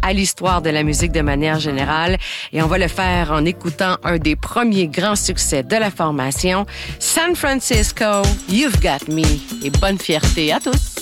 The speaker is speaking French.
à l'histoire de la musique de manière générale. Et on va le faire en écoutant un des premiers grands succès de la formation, San Francisco, You've Got Me. Et bonne fierté à tous!